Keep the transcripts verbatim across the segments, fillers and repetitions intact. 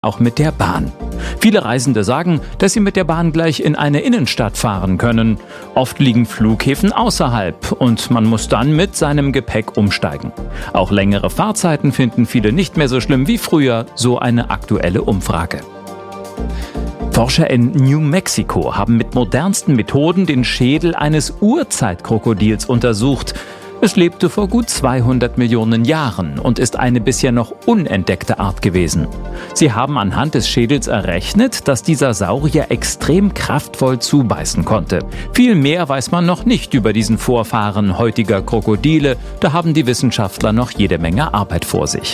auch mit der Bahn. Viele Reisende sagen, dass sie mit der Bahn gleich in eine Innenstadt fahren können. Oft liegen Flughäfen außerhalb und man muss dann mit seinem Gepäck umsteigen. Auch längere Fahrzeiten finden viele nicht mehr so schlimm wie früher, so eine aktuelle Umfrage. Forscher in New Mexico haben mit modernsten Methoden den Schädel eines Urzeitkrokodils untersucht. Es lebte vor gut zweihundert Millionen Jahren und ist eine bisher noch unentdeckte Art gewesen. Sie haben anhand des Schädels errechnet, dass dieser Saurier extrem kraftvoll zubeißen konnte. Viel mehr weiß man noch nicht über diesen Vorfahren heutiger Krokodile. Da haben die Wissenschaftler noch jede Menge Arbeit vor sich.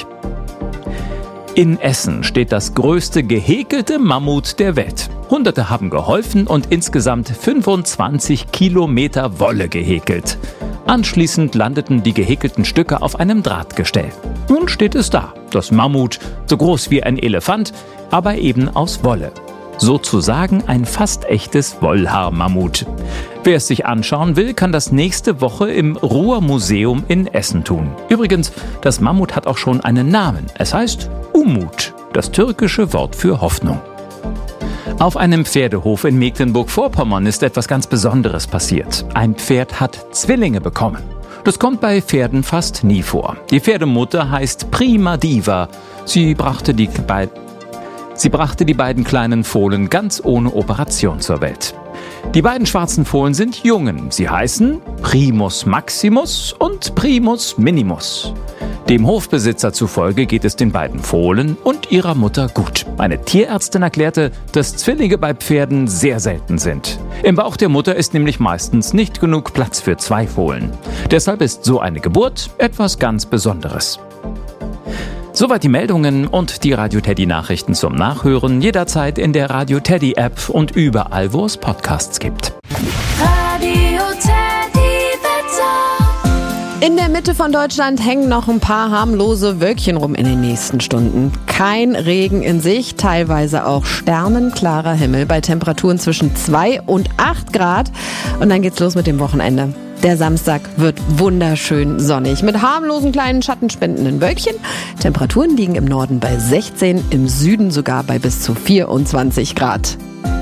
In Essen steht das größte gehäkelte Mammut der Welt. Hunderte haben geholfen und insgesamt fünfundzwanzig Kilometer Wolle gehäkelt. Anschließend landeten die gehäkelten Stücke auf einem Drahtgestell. Nun steht es da, das Mammut, so groß wie ein Elefant, aber eben aus Wolle. Sozusagen ein fast echtes Wollhaar-Mammut. Wer es sich anschauen will, kann das nächste Woche im Ruhr-Museum in Essen tun. Übrigens, das Mammut hat auch schon einen Namen. Es heißt Umut, das türkische Wort für Hoffnung. Auf einem Pferdehof in Mecklenburg-Vorpommern ist etwas ganz Besonderes passiert. Ein Pferd hat Zwillinge bekommen. Das kommt bei Pferden fast nie vor. Die Pferdemutter heißt Prima Diva. Sie brachte die, Be- Sie brachte die beiden kleinen Fohlen ganz ohne Operation zur Welt. Die beiden schwarzen Fohlen sind Jungen. Sie heißen Primus Maximus und Primus Minimus. Dem Hofbesitzer zufolge geht es den beiden Fohlen und ihrer Mutter gut. Eine Tierärztin erklärte, dass Zwillinge bei Pferden sehr selten sind. Im Bauch der Mutter ist nämlich meistens nicht genug Platz für zwei Fohlen. Deshalb ist so eine Geburt etwas ganz Besonderes. Soweit die Meldungen und die Radio Teddy Nachrichten zum Nachhören jederzeit in der Radio Teddy App und überall, wo es Podcasts gibt. Radio Teddy Wetter. In der Mitte von Deutschland hängen noch ein paar harmlose Wölkchen rum in den nächsten Stunden. Kein Regen in Sicht, teilweise auch sternenklarer Himmel bei Temperaturen zwischen zwei und acht Grad. Und dann geht's los mit dem Wochenende. Der Samstag wird wunderschön sonnig mit harmlosen kleinen schattenspendenden Wölkchen. Temperaturen liegen im Norden bei sechzehn, im Süden sogar bei bis zu vierundzwanzig Grad.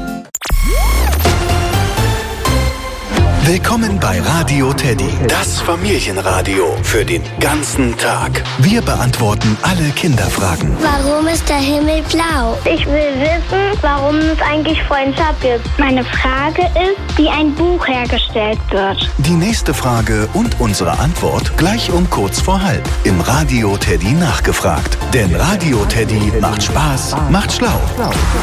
Willkommen bei Radio Teddy, das Familienradio für den ganzen Tag. Wir beantworten alle Kinderfragen. Warum ist der Himmel blau? Ich will wissen, warum es eigentlich Freundschaft gibt. Meine Frage ist, wie ein Buch hergestellt wird. Die nächste Frage und unsere Antwort gleich um kurz vor halb im Radio Teddy nachgefragt. Denn Radio Teddy macht Spaß, macht schlau.